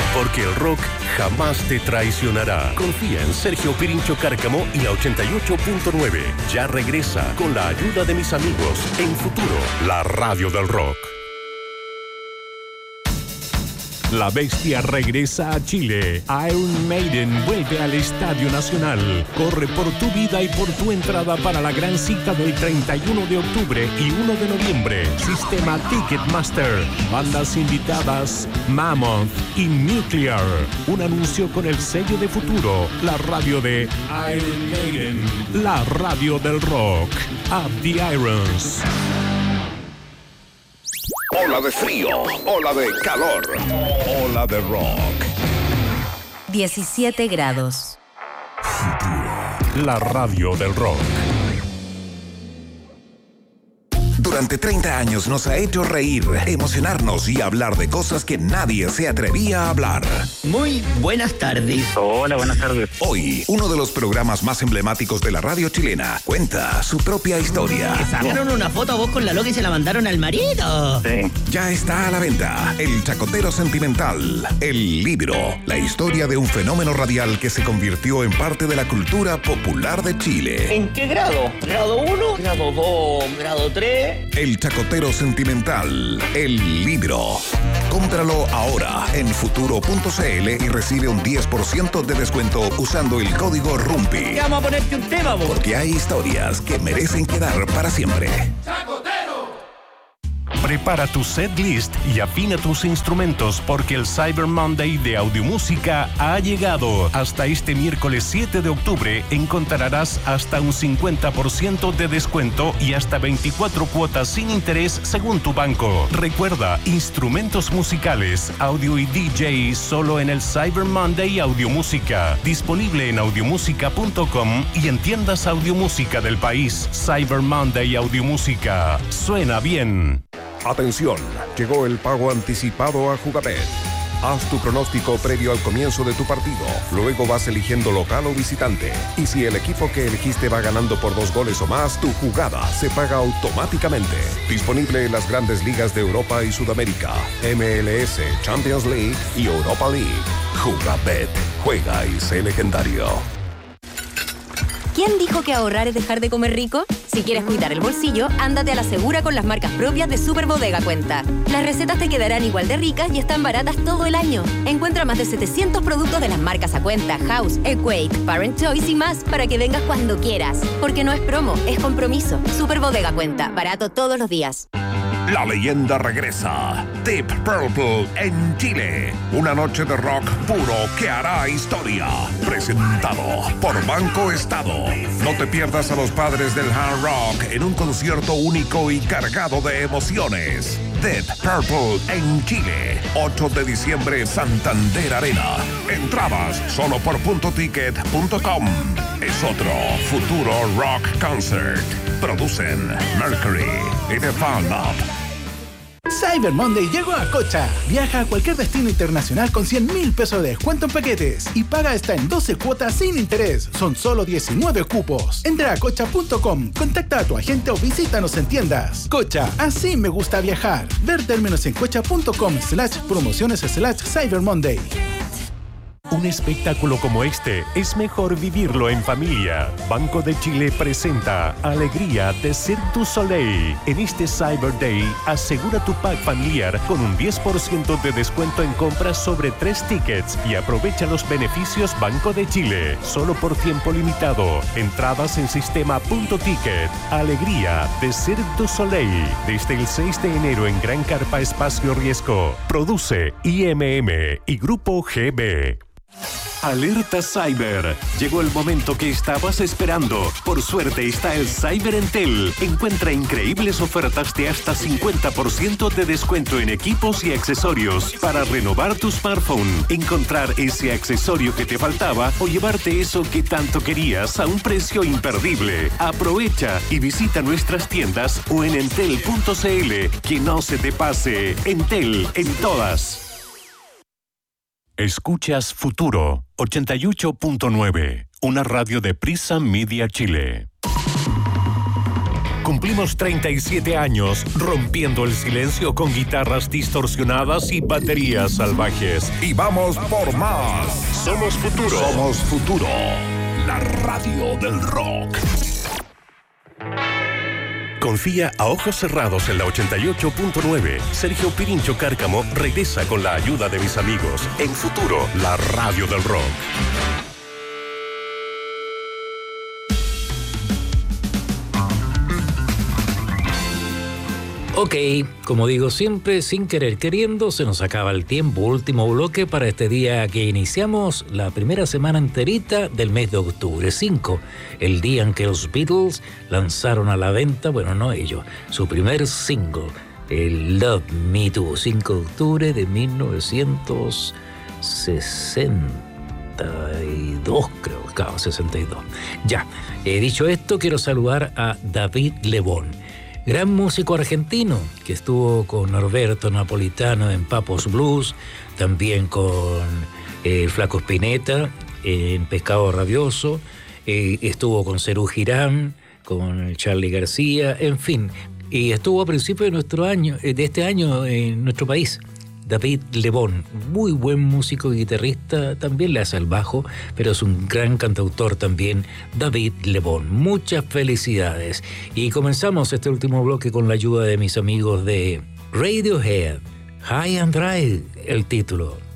porque el rock jamás te traicionará. Confía en Sergio Pirincho Cárcamo y la 88.9. Ya regresa con la ayuda de mis amigos en Futuro, la radio del rock. La Bestia regresa a Chile. Iron Maiden vuelve al Estadio Nacional. Corre por tu vida y por tu entrada para la gran cita del 31 de octubre y 1 de noviembre. Sistema Ticketmaster. Bandas invitadas Mammoth y Nuclear. Un anuncio con el sello de Futuro. La radio de Iron Maiden. La radio del rock. Up the Irons. Ola de frío, ola de calor, ola de rock. 17 grados. La radio del rock. Durante 30 años nos ha hecho reír, emocionarnos y hablar de cosas que nadie se atrevía a hablar. Muy buenas tardes. Hola, buenas tardes. Hoy, uno de los programas más emblemáticos de la radio chilena cuenta su propia historia. Que sacaron una foto a vos con la loca y se la mandaron al marido. Sí. Ya está a la venta El Chacotero Sentimental, el libro, la historia de un fenómeno radial que se convirtió en parte de la cultura popular de Chile. ¿En qué grado? ¿Grado 1? ¿Grado 2? ¿Grado 3? El Chacotero Sentimental, el libro. Cómpralo ahora en futuro.cl y recibe un 10% de descuento usando el código RUMPI. Ya vamos a ponerte un tema, vos. Porque hay historias que merecen quedar para siempre. Prepara tu set list y afina tus instrumentos porque el Cyber Monday de Audiomúsica ha llegado. Hasta este miércoles 7 de octubre encontrarás hasta un 50% de descuento y hasta 24 cuotas sin interés según tu banco. Recuerda, instrumentos musicales, audio y DJ solo en el Cyber Monday Audiomúsica. Disponible en audiomúsica.com y en tiendas Audiomúsica del país. Cyber Monday Audiomúsica. Suena bien. Atención, llegó el pago anticipado a Jugabet. Haz tu pronóstico previo al comienzo de tu partido. Luego vas eligiendo local o visitante. Y si el equipo que elegiste va ganando por 2 goles o más, tu jugada se paga automáticamente. Disponible en las grandes ligas de Europa y Sudamérica, MLS, Champions League y Europa League. Jugabet. Juega y sé legendario. ¿Quién dijo que ahorrar es dejar de comer rico? Si quieres cuidar el bolsillo, ándate a la segura con las marcas propias de Super Bodega Cuenta. Las recetas te quedarán igual de ricas y están baratas todo el año. Encuentra más de 700 productos de las marcas a cuenta, House, Equate, Parent Choice y más para que vengas cuando quieras. Porque no es promo, es compromiso. Super Bodega Cuenta, barato todos los días. La leyenda regresa. Deep Purple en Chile. Una noche de rock puro que hará historia. Presentado por Banco Estado. No te pierdas a los padres del hard rock en un concierto único y cargado de emociones. Deep Purple en Chile. 8 de diciembre, Santander Arena. Entradas solo por puntoticket.com. Es otro Futuro Rock Concert. Producen Mercury y The Fan Up. Cyber Monday llegó a Cocha. Viaja a cualquier destino internacional con 100.000 pesos de descuento en paquetes y paga hasta en 12 cuotas sin interés. Son solo 19 cupos. Entra a cocha.com, contacta a tu agente o visítanos en tiendas. Cocha, así me gusta viajar. Ver términos en cocha.com/promociones/Cyber Monday. Un espectáculo como este es mejor vivirlo en familia. Banco de Chile presenta Alegría de Cirque du Soleil. En este Cyber Day, asegura tu pack familiar con un 10% de descuento en compras sobre 3 tickets y aprovecha los beneficios Banco de Chile. Solo por tiempo limitado. Entradas en sistema .ticket. Alegría de Cirque du Soleil. Desde el 6 de enero en Gran Carpa Espacio Riesgo. Produce IMM y Grupo GB. Alerta Cyber. Llegó el momento que estabas esperando. Por suerte está el Cyber Entel. Encuentra increíbles ofertas de hasta 50% de descuento en equipos y accesorios para renovar tu smartphone, encontrar ese accesorio que te faltaba o llevarte eso que tanto querías a un precio imperdible. Aprovecha y visita nuestras tiendas o en entel.cl. Que no se te pase. Entel en todas. Escuchas Futuro 88.9, una radio de Prisa Media Chile. cumplimos 37 años rompiendo el silencio con guitarras distorsionadas y baterías salvajes. Y vamos por más. Somos Futuro. Somos Futuro. La radio del rock. Confía a ojos cerrados en la 88.9. Sergio Pirincho Cárcamo regresa con la ayuda de mis amigos en Futuro, la radio del rock. Ok, como digo siempre, sin querer queriendo, se nos acaba el tiempo. Último bloque para este día que iniciamos la primera semana enterita del mes de octubre 5, el día en que los Beatles lanzaron a la venta, bueno, no ellos, su primer single, el Love Me Do, 5 de octubre de 1962, creo, claro, 62. Ya, dicho esto, quiero saludar a David Lebón, gran músico argentino que estuvo con Norberto Napolitano en Papos Blues, también con Flaco Spinetta en Pescado Rabioso, estuvo con Serú Girán, con Charly García, en fin, y estuvo a principios de este año en nuestro país. David Lebón, muy buen músico y guitarrista, también le hace el bajo, pero es un gran cantautor también, David Lebón. Muchas felicidades. Y comenzamos este último bloque con la ayuda de mis amigos de Radiohead, High and Dry, el título.